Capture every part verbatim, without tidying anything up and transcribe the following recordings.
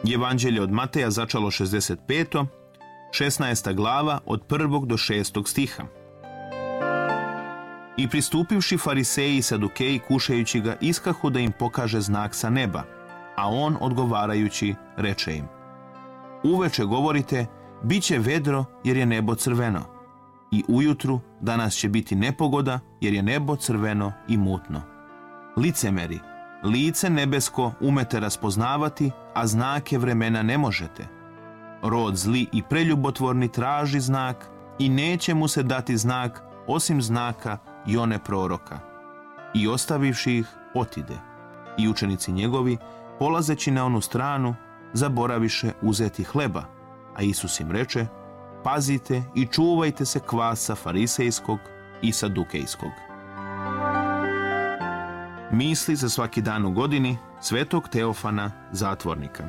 Evanđelje od Mateja začalo šezdeset peto, šesnaesta glava od prvog do šestog stiha. I pristupivši fariseji i sadukeji kušajući ga, iskahu da im pokaže znak sa neba, a on odgovarajući reče im: Uveče govorite, bit će vedro jer je nebo crveno, i ujutru danas će biti nepogoda jer je nebo crveno i mutno. Licemeri, lice nebesko umete raspoznavati, a znake vremena ne možete. Rod zli i preljubotvorni traži znak i neće mu se dati znak osim znaka Jone proroka. I ostavivši ih, otide. I učenici njegovi, polazeći na onu stranu, zaboraviše uzeti hleba, a Isus im reče: Pazite i čuvajte se kvasa farisejskog i sadukejskog. Misli za svaki dan u godini svetog Teofana, zatvornika.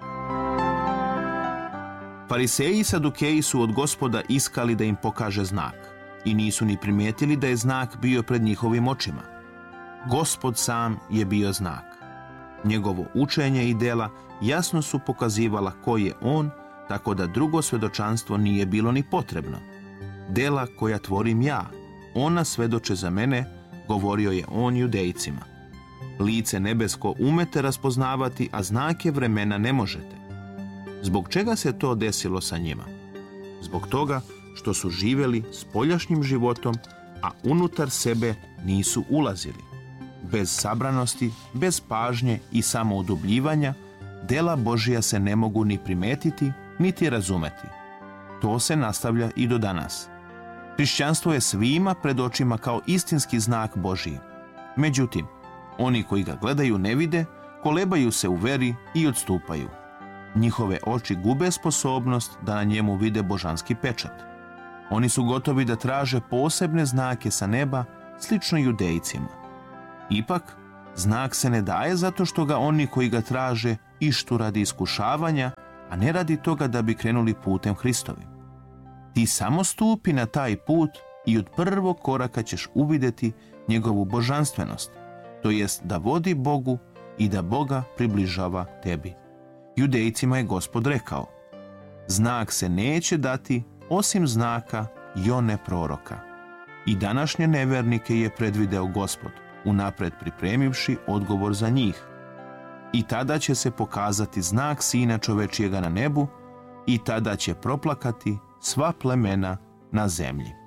Fariseji i sadukeji su od Gospoda iskali da im pokaže znak i nisu ni primijetili da je znak bio pred njihovim očima. Gospod sam je bio znak. Njegovo učenje i dela jasno su pokazivala ko je on, tako da drugo svjedočanstvo nije bilo ni potrebno. Dela koja tvorim ja, ona svedoče za mene, govorio je on Judejcima. Lice nebesko umete raspoznavati, a znake vremena ne možete. Zbog čega se to desilo sa njima? Zbog toga što su živjeli spoljašnjim životom, a unutar sebe nisu ulazili. Bez sabranosti, bez pažnje i samoudubljivanja, dela Božija se ne mogu ni primetiti, niti razumeti. To se nastavlja i do danas. Hrišćanstvo je svima pred očima kao istinski znak Božiji. Međutim, oni koji ga gledaju ne vide, kolebaju se u veri i odstupaju. Njihove oči gube sposobnost da na njemu vide božanski pečat. Oni su gotovi da traže posebne znake sa neba, slično Judejcima. Ipak, znak se ne daje zato što ga oni koji ga traže ištu radi iskušavanja, a ne radi toga da bi krenuli putem Hristovim. Ti samo stupi na taj put i od prvog koraka ćeš uvidjeti njegovu božanstvenost, to jest da vodi Bogu i da Boga približava tebi. Judejcima je Gospod rekao: Znak se neće dati osim znaka Jone proroka. I današnje nevernike je predvideo Gospod, unapred pripremivši odgovor za njih. I tada će se pokazati znak Sina čovečijega na nebu, i tada će proplakati sva plemena na zemlji.